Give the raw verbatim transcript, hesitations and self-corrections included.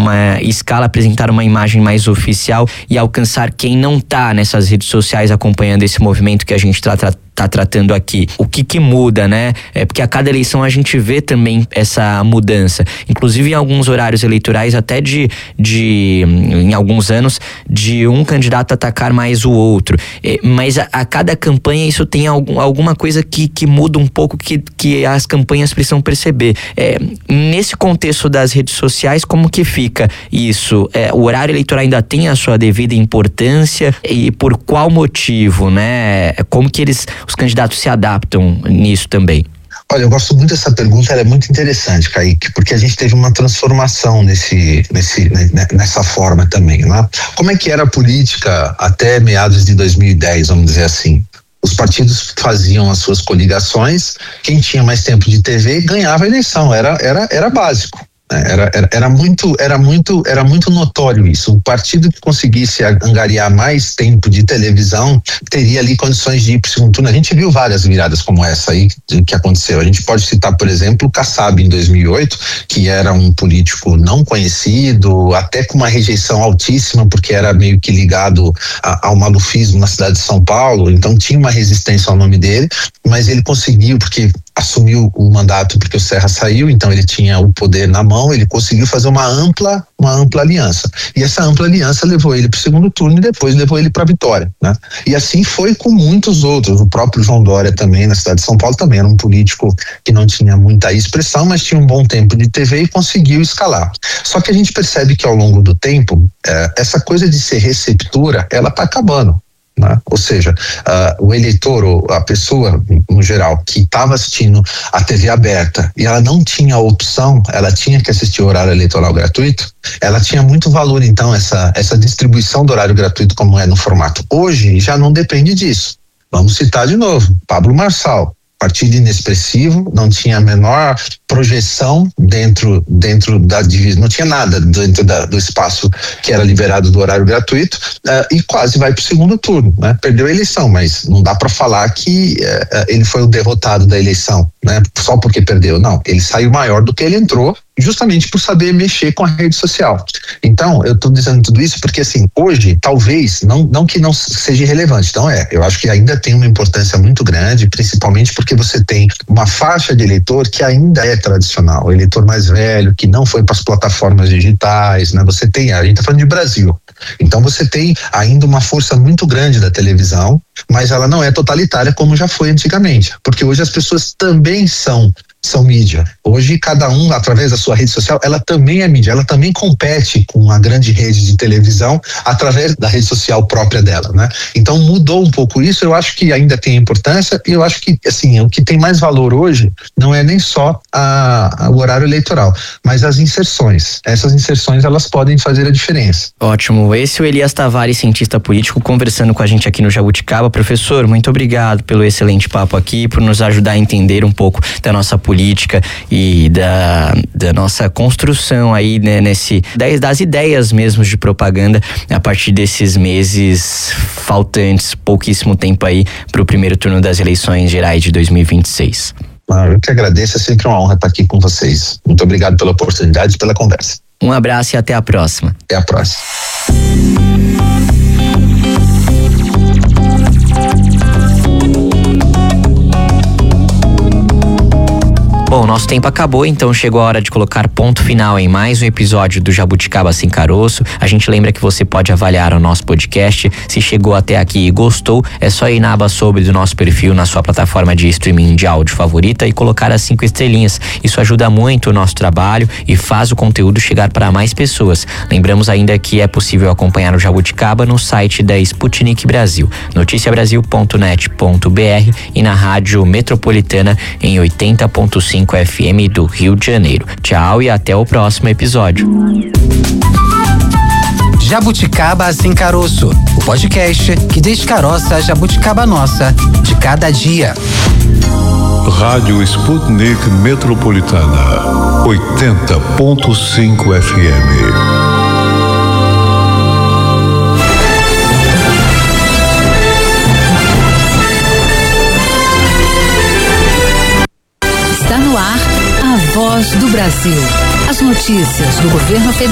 uma escala, apresentar uma imagem mais oficial e alcançar quem não tá nessas redes sociais acompanhando esse movimento que a gente tá tratando tá tratando aqui. O que que muda, né? É porque a cada eleição a gente vê também essa mudança. Inclusive em alguns horários eleitorais, até de, de em alguns anos, de um candidato atacar mais o outro. É, mas a, a cada campanha isso tem algum, alguma coisa que, que muda um pouco, que, que as campanhas precisam perceber. É, nesse contexto das redes sociais, como que fica isso? É, o horário eleitoral ainda tem a sua devida importância e por qual motivo, né? Como que eles os candidatos se adaptam nisso também? Olha, eu gosto muito dessa pergunta, ela é muito interessante, Kaique, porque a gente teve uma transformação nesse, nesse, nessa forma também, né? Como é que era a política até meados de dois mil e dez, vamos dizer assim? Os partidos faziam as suas coligações, quem tinha mais tempo de T V ganhava a eleição, era, era, era básico. Era, era, era, muito, era, muito, era muito notório isso. O partido que conseguisse angariar mais tempo de televisão teria ali condições de ir para o segundo turno. A gente viu várias viradas como essa aí que aconteceu. A gente pode citar, por exemplo, o Kassab em dois mil e oito, que era um político não conhecido, até com uma rejeição altíssima, porque era meio que ligado a, ao malufismo na cidade de São Paulo, então tinha uma resistência ao nome dele, mas ele conseguiu, porque assumiu o mandato porque o Serra saiu, então ele tinha o poder na mão, ele conseguiu fazer uma ampla, uma ampla aliança. E essa ampla aliança levou ele para o segundo turno e depois levou ele para a vitória, né? E assim foi com muitos outros. O próprio João Dória também, na cidade de São Paulo, também era um político que não tinha muita expressão, mas tinha um bom tempo de T V e conseguiu escalar. Só que a gente percebe que ao longo do tempo, eh, essa coisa de ser receptora, ela está acabando. Né? Ou seja, uh, o eleitor ou a pessoa no geral que estava assistindo a T V aberta e ela não tinha opção, ela tinha que assistir o horário eleitoral gratuito, ela tinha muito valor. Então essa, essa distribuição do horário gratuito como é no formato hoje já não depende disso. Vamos citar de novo, Pablo Marçal, partido inexpressivo, não tinha a menor projeção dentro, dentro da divisa, não tinha nada dentro da, do espaço que era liberado do horário gratuito, uh, e quase vai para o segundo turno, né? Perdeu a eleição, mas não dá para falar que uh, ele foi o derrotado da eleição, né? Só porque perdeu, não, ele saiu maior do que ele entrou, justamente por saber mexer com a rede social. Então, eu estou dizendo tudo isso porque, assim, hoje, talvez, não, não que não seja irrelevante, não é, eu acho que ainda tem uma importância muito grande, principalmente porque você tem uma faixa de eleitor que ainda é tradicional, o eleitor mais velho, que não foi para as plataformas digitais, né? Você tem, a gente está falando de Brasil, então você tem ainda uma força muito grande da televisão, mas ela não é totalitária como já foi antigamente, porque hoje as pessoas também são são mídia. Hoje cada um, através da sua rede social, ela também é mídia, ela também compete com a grande rede de televisão através da rede social própria dela, né? Então mudou um pouco isso, eu acho que ainda tem importância e eu acho que, assim, o que tem mais valor hoje não é nem só a, a, o horário eleitoral, mas as inserções. Essas inserções, elas podem fazer a diferença. Ótimo, esse é o Elias Tavares, cientista político, conversando com a gente aqui no Jabuticaba. Professor, muito obrigado pelo excelente papo aqui, por nos ajudar a entender um pouco da nossa política política e da, da nossa construção aí, né, nesse, das, das ideias mesmo de propaganda a partir desses meses faltantes, pouquíssimo tempo aí para o primeiro turno das eleições gerais de dois mil e vinte e seis. Ah, eu que agradeço, é sempre uma honra estar aqui com vocês. Muito obrigado pela oportunidade e pela conversa. Um abraço e até a próxima. Até a próxima. Bom, nosso tempo acabou, então chegou a hora de colocar ponto final em mais um episódio do Jabuticaba Sem Caroço. A gente lembra que você pode avaliar o nosso podcast. Se chegou até aqui e gostou, é só ir na aba sobre do nosso perfil na sua plataforma de streaming de áudio favorita e colocar as cinco estrelinhas. Isso ajuda muito o nosso trabalho e faz o conteúdo chegar para mais pessoas. Lembramos ainda que é possível acompanhar o Jabuticaba no site da Sputnik Brasil, noticia brasil ponto net ponto b r e na rádio metropolitana em oitenta ponto cinco F M do Rio de Janeiro. Tchau e até o próximo episódio. Jabuticaba Sem Caroço, o podcast que descaroça a jabuticaba nossa de cada dia. Rádio Sputnik Metropolitana, oitenta ponto cinco F M. Está no ar a Voz do Brasil. As notícias do governo federal.